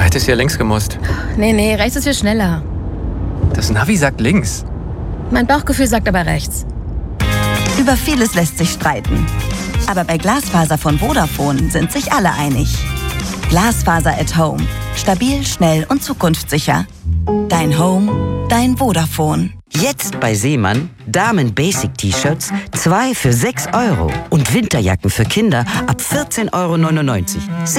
hättest ja links gemusst. Nee, rechts ist viel schneller. Das Navi sagt links. Mein Bauchgefühl sagt aber rechts. Über vieles lässt sich streiten. Aber bei Glasfaser von Vodafone sind sich alle einig. Glasfaser at Home. Stabil, schnell und zukunftssicher. Dein Home, dein Vodafone. Jetzt bei Seemann Damen-Basic-T-Shirts 2 für 6 € und Winterjacken für Kinder ab 14,99 €.